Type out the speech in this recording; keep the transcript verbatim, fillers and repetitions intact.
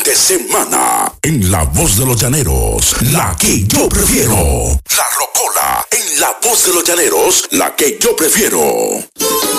de semana. En La Voz de los Llaneros, la que yo prefiero. La rocola, en La Voz de los Llaneros, la que yo prefiero.